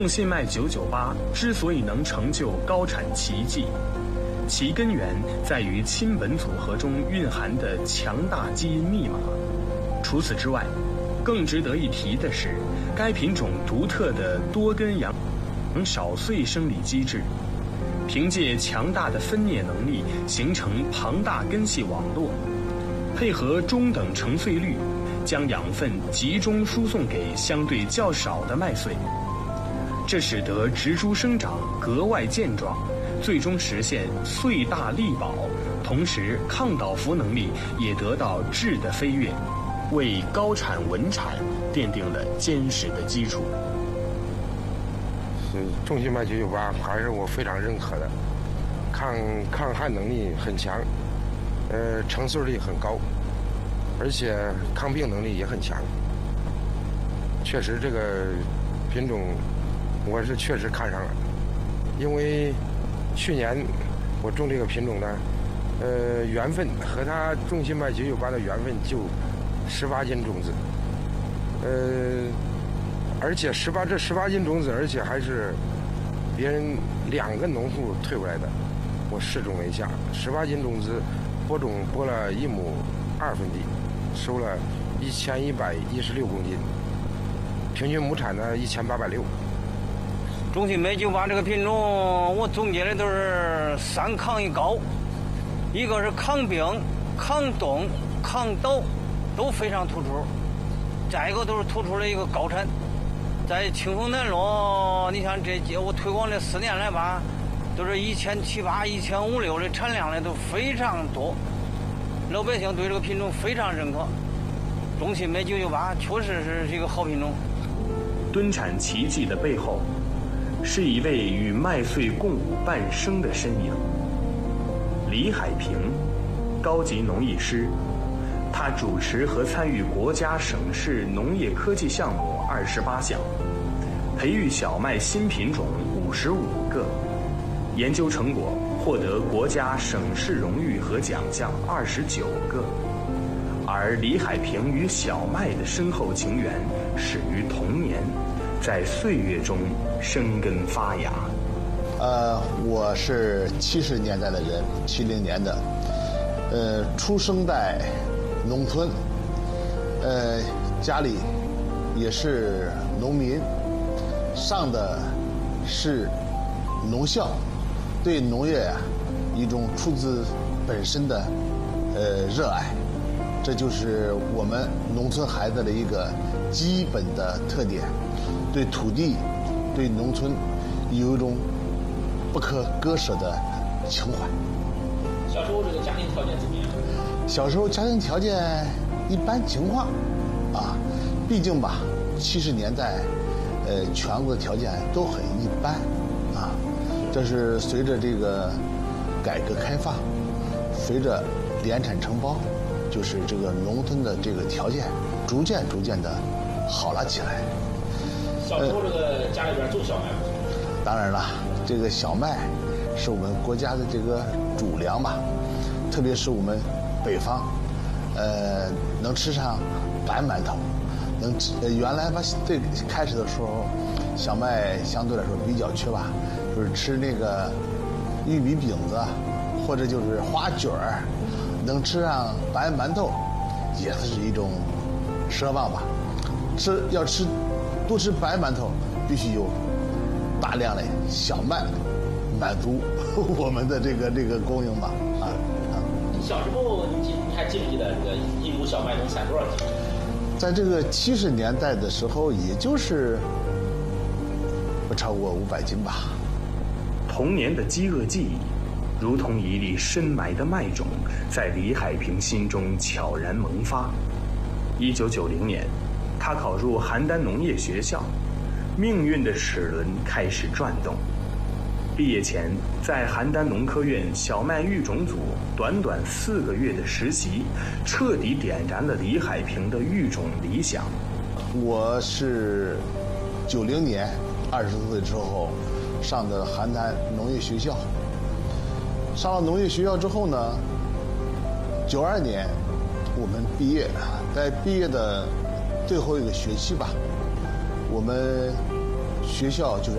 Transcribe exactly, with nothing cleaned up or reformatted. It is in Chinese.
重信迈九九八之所以能成就高产奇迹，其根源在于亲本组合中蕴含的强大基因密码。除此之外，更值得一提的是，该品种独特的多根阳少穗生理机制，凭借强大的分裂能力，形成庞大根系网络，配合中等成穗率，将养分集中输送给相对较少的麦穗。这使得植株生长格外健壮，最终实现穗大力保，同时抗倒伏能力也得到质的飞跃，为高产稳产奠定了坚实的基础。 是重信迈九九八还是我非常认可的，抗抗旱能力很强，呃，成穗率很高，而且抗病能力也很强。确实，这个品种我是确实看上了，因为去年我种这个品种呢，呃，缘分和它重信迈九九八的缘分就十八斤种子，呃，而且十八这十八斤种子，而且还是别人两个农户退过来的，我试种了一下，十八斤种子播种播了一亩二分地，收了一千一百一十六公斤，平均亩产呢一千八百六。 重信迈九八这个品种，我总结的都是三抗一高，一个是抗病、抗冻、抗倒，都非常突出。再一个都是突出了一个高产。在清风南路，你看这我推广这四年来吧，都是一千七八、一千五六的产量呢，都非常多。老百姓对这个品种非常认可。重信迈九九八确实是一个好品种。 蹲产奇迹的背后，是一位与麦穗共舞半生的身影——李海平，高级农艺师。他主持和参与国家省市农业科技项目二十八项，培育小麦新品种五十五个，研究成果获得国家省市荣誉和奖项二十九个。而李海平与小麦的深厚情缘始于童年，在岁月中生根发芽。 呃，我是七十年代的人，七零年的，呃，出生在农村，呃，家里也是农民，上的是农校，对农业啊一种出自本身的呃热爱，这就是我们农村孩子的一个基本的特点，对土地、对农村有一种不可割舍的情怀。 小时候这个家庭条件怎么样？ 小时候家庭条件一般情况，啊，毕竟吧，七十年代，呃，全国的条件都很一般，啊，这是随着这个改革开放，随着联产承包，就是这个农村的这个条件逐渐逐渐的好了起来。 小时候这个家里边种小麦吗？ 当然了，这个小麦是我们国家的这个主粮吧，特别是我们北方，呃，能吃上白馒头，能吃。呃，原来吧，最开始的时候，小麦相对来说比较缺乏，就是吃那个玉米饼子，或者就是花卷儿，能吃上白馒头，也是一种奢望吧。吃要吃多吃白馒头，必须有大量的小麦，满足我们的这个这个供应吧，啊。 小时候你记你还记不记得这个一亩小麦能产多少斤？ 在这个七十年代的时候，也就是不超过五百斤吧。 童年的饥饿记忆，如同一粒深埋的麦种，在李海平心中悄然萌发。一九九零年，他考入邯郸农业学校，命运的齿轮开始转动。毕业前，在邯郸农科院小麦育种组短短四个月的实习，彻底点燃了李海平的育种理想。 我是九零年二十岁之后上的邯郸农业学校，上了农业学校之后呢，九二年我们毕业，在毕业的最后一个学期吧，我们学校就是